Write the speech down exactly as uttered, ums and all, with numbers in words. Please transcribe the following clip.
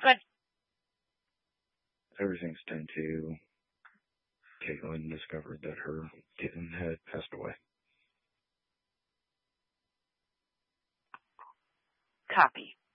Good. Everything's ten two. Caitlin discovered that her kitten had passed away. Copy.